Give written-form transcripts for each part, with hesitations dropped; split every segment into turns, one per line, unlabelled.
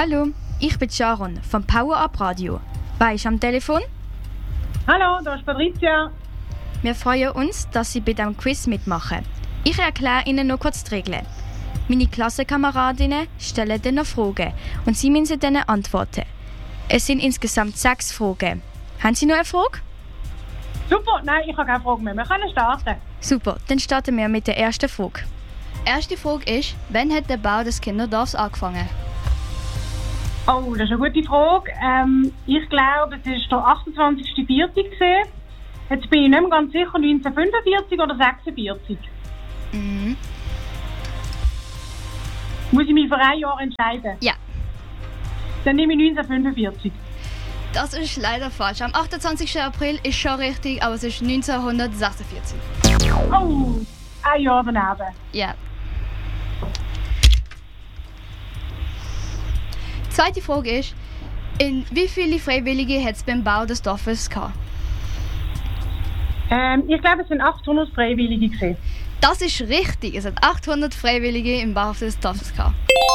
Hallo, ich bin Sharon vom Power Up Radio. Wer ist am Telefon?
Hallo, da ist Patricia.
Wir freuen uns, dass Sie bei diesem Quiz mitmachen. Ich erkläre Ihnen noch kurz die Regeln. Meine Klassenkameradinnen stellen dann noch Fragen und Sie müssen dann antworten. Es sind insgesamt 6 Fragen. Haben Sie noch eine Frage?
Super, nein, ich habe keine Frage mehr. Wir können starten.
Super, dann starten wir mit der ersten Frage.
Erste Frage ist, wann hat der Bau des Kinderdorfs angefangen?
Oh, das ist eine gute Frage. Ich glaube, es war der 28.04. Jetzt bin ich nicht mehr ganz sicher, 1945 oder 46.
Mhm.
Muss ich mich für ein Jahr entscheiden?
Ja.
Dann nehme ich 1945.
Das ist leider falsch. Am 28. April ist schon richtig, aber es ist 1946.
Oh, ein Jahr daneben.
Ja. Zweite Frage ist, in wie viele Freiwillige hat es beim Bau des Dorfes gehabt?
Ich glaube, es sind 800 Freiwillige gewesen.
Das ist richtig. Es hat 800 Freiwillige im Bau des Dorfes gehabt.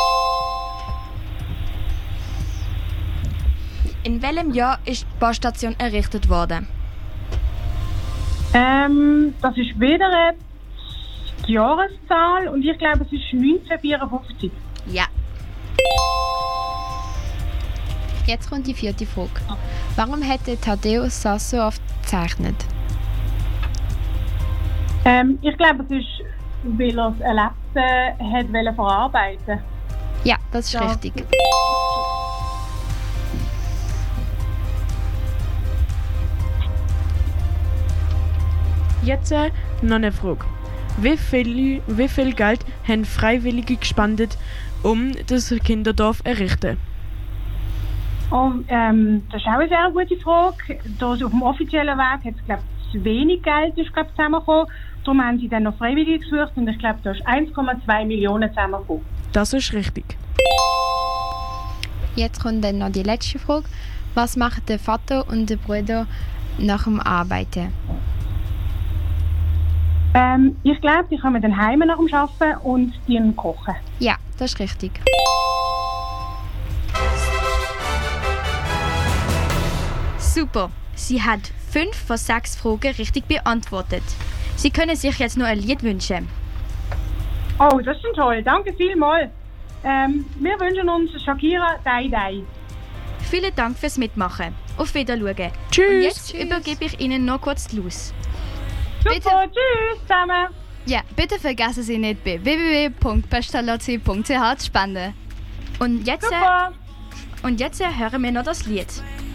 In welchem Jahr ist die Baustation errichtet worden?
Das ist wieder die Jahreszahl und ich glaube, es ist 1954.
Ja. Jetzt kommt die vierte Frage. Warum hätte Thaddäus Sass so oft gezeichnet?
Ich glaube, es ist, weil er das Erlebte hat verarbeiten.
Ja, das ist
Ja.
richtig.
Jetzt noch eine Frage. Wie viel Geld haben Freiwillige gespendet, um das Kinderdorf zu errichten?
Oh, das ist auch eine sehr gute Frage. Da auf dem offiziellen Weg hat es, glaube ich, zu wenig Geld zusammengekommen. Darum haben sie dann noch Freiwillige gesucht und ich glaube, da ist 1,2 Millionen zusammengekommen.
Das ist richtig.
Jetzt kommt dann noch die letzte Frage. Was machen der Vater und der Bruder nach dem Arbeiten?
Ich glaube, die kommen dann heim nach dem Arbeiten und die kochen.
Ja, das ist richtig.
Super, sie hat 5 von 6 Fragen richtig beantwortet. Sie können sich jetzt noch ein Lied wünschen.
Oh, das ist toll. Danke vielmals. Wir wünschen uns Shakira Dai Dai.
Vielen Dank fürs Mitmachen. Auf Wiedersehen.
Tschüss.
Und jetzt übergebe ich Ihnen noch kurz die Los.
Super, tschüss zusammen.
Ja, bitte vergessen Sie nicht bei www.pestalozzi.ch zu spenden.
Und jetzt
Super.
hören wir noch das Lied.